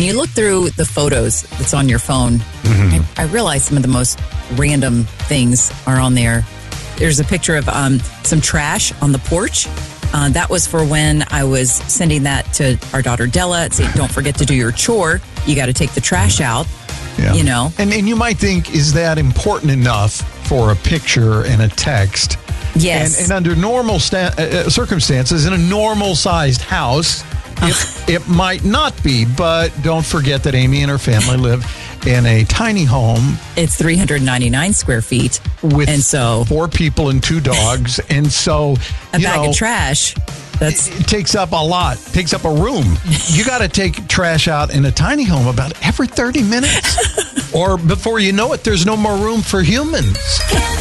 you look through the photos that's on your phone, I realize some of the most random things are on there. There's a picture of some trash on the porch. That was for when I was sending that to our daughter Della. It said, don't forget to do your chore. You got to take the trash out, you know. And you might think, is that important enough for a picture and a text? Yes. And under normal circumstances, in a normal-sized house, it might not be. But don't forget that Amy and her family live in a tiny home. It's 399 square feet. With and so 4 people and 2 dogs. And so, a bag of trash. It takes up a lot. Takes up a room. You got to take trash out in a tiny home about every 30 minutes. Or before you know it, there's no more room for humans.